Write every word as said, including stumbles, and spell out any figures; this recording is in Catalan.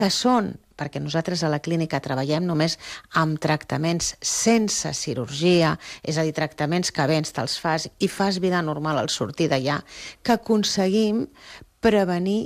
que són, perquè nosaltres a la clínica treballem només amb tractaments sense cirurgia, és a dir, tractaments que vens, te'ls fas i fas vida normal al sortir d'allà, que aconseguim prevenir